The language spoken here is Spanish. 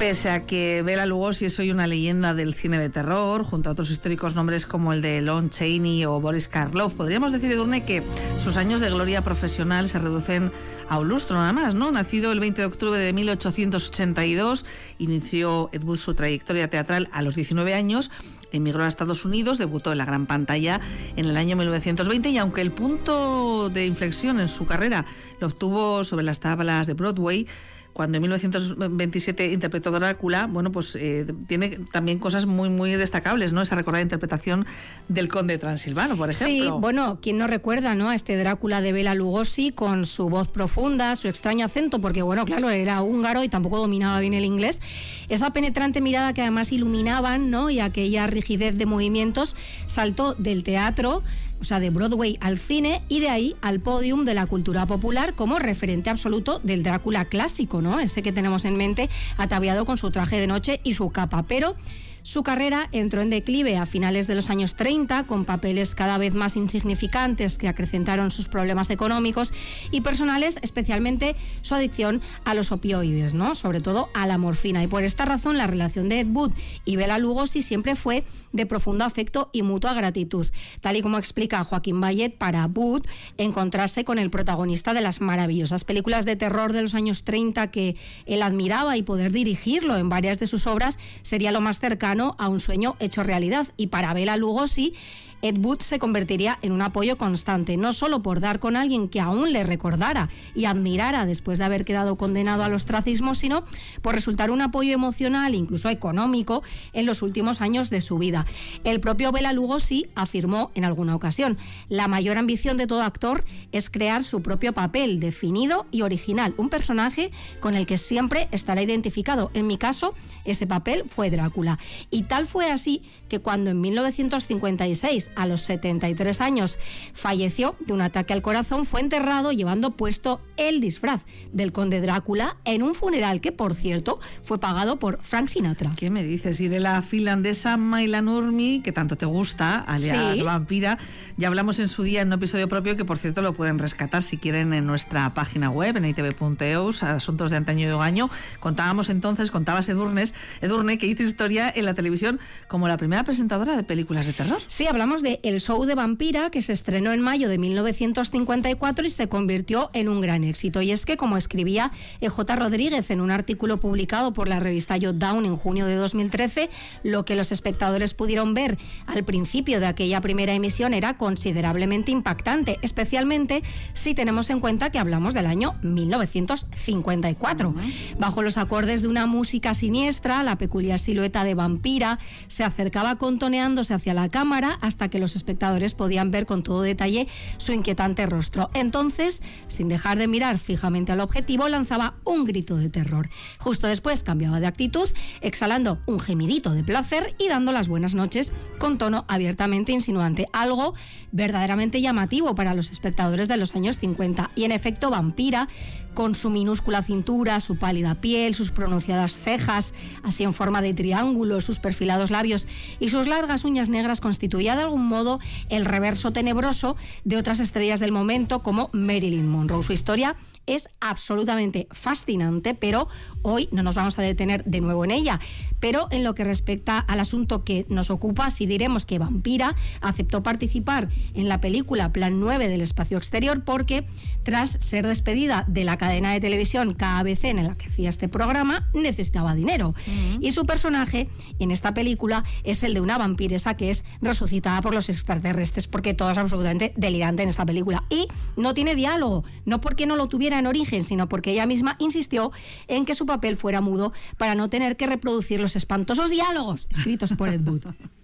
Pese a que Bela Lugosi es hoy una leyenda del cine de terror, junto a otros históricos nombres como el de Lon Chaney o Boris Karloff, podríamos decir, Edurne, que sus años de gloria profesional se reducen a un lustro nada más, ¿no? Nacido el 20 de octubre de 1882, inició Ed Wood su trayectoria teatral a los 19 años, emigró a Estados Unidos, debutó en la gran pantalla en el año 1920 y aunque el punto de inflexión en su carrera lo obtuvo sobre las tablas de Broadway, cuando en 1927 interpretó Drácula, bueno, pues tiene también cosas muy, muy destacables, ¿no? Esa recordada interpretación del Conde Transilvano, por ejemplo. Sí, bueno, ¿quién no recuerda, no, a este Drácula de Bela Lugosi con su voz profunda, su extraño acento, porque, bueno, claro, era húngaro y tampoco dominaba bien el inglés, esa penetrante mirada que además iluminaban, ¿no? Y aquella rigidez de movimientos, saltó del teatro, o sea, de Broadway al cine y de ahí al podium de la cultura popular como referente absoluto del Drácula clásico, ¿no? Ese que tenemos en mente, ataviado con su traje de noche y su capa. Pero su carrera entró en declive a finales de los años 30, con papeles cada vez más insignificantes que acrecentaron sus problemas económicos y personales, especialmente su adicción a los opioides, ¿no? Sobre todo a la morfina. Y por esta razón, la relación de Ed Wood y Bela Lugosi siempre fue de profundo afecto y mutua gratitud. Tal y como explica Joaquín Bayet, para Wood, encontrarse con el protagonista de las maravillosas películas de terror de los años 30 que él admiraba y poder dirigirlo en varias de sus obras sería lo más cercano a un sueño hecho realidad. Y para Bela Lugosi, Ed Wood se convertiría en un apoyo constante, no solo por dar con alguien que aún le recordara y admirara después de haber quedado condenado al ostracismo, sino por resultar un apoyo emocional, incluso económico, en los últimos años de su vida. El propio Bela Lugosi afirmó en alguna ocasión: la mayor ambición de todo actor es crear su propio papel, definido y original, un personaje con el que siempre estará identificado. En mi caso, ese papel fue Drácula. Y tal fue así que cuando en 1956, a los 73 años, falleció de un ataque al corazón, fue enterrado llevando puesto el disfraz del conde Drácula en un funeral que, por cierto, fue pagado por Frank Sinatra. ¿Qué me dices? Y de la finlandesa Maila Nurmi, que tanto te gusta, alias ¿sí? Vampira, ya hablamos en su día en un episodio propio que, por cierto, lo pueden rescatar si quieren en nuestra página web, en itv.eus, Asuntos de Antaño y Ogaño. Contabas Edurne, que hizo historia en la televisión como la primera presentadora de películas de terror. Sí, hablamos de El Show de Vampira, que se estrenó en mayo de 1954 y se convirtió en un gran éxito. Y es que, como escribía J. Rodríguez en un artículo publicado por la revista Jot Down en junio de 2013, lo que los espectadores pudieron ver al principio de aquella primera emisión era considerablemente impactante, especialmente si tenemos en cuenta que hablamos del año 1954. Bajo los acordes de una música siniestra, la peculiar silueta de Vampira se acercaba contoneándose hacia la cámara hasta que los espectadores podían ver con todo detalle su inquietante rostro. Entonces, sin dejar de mirar fijamente al objetivo, lanzaba un grito de terror. Justo después cambiaba de actitud, exhalando un gemidito de placer y dando las buenas noches con tono abiertamente insinuante, algo verdaderamente llamativo para los espectadores de los años 50. Y en efecto, Vampira, con su minúscula cintura, su pálida piel, sus pronunciadas cejas, así en forma de triángulo, sus perfilados labios y sus largas uñas negras, constituía de algún modo el reverso tenebroso de otras estrellas del momento como Marilyn Monroe. Su historia es absolutamente fascinante, pero hoy no nos vamos a detener de nuevo en ella. Pero en lo que respecta al asunto que nos ocupa, sí diremos que Vampira aceptó participar en la película Plan 9 del espacio exterior porque, tras ser despedida de la cadena de televisión KBC en la que hacía este programa, necesitaba dinero. Y su personaje en esta película es el de una vampiresa que es resucitada por los extraterrestres, porque todo es absolutamente delirante en esta película. Y no tiene diálogo, no porque no lo tuviera en origen, sino porque ella misma insistió en que su papel fuera mudo para no tener que reproducir los espantosos diálogos escritos por Ed Wood.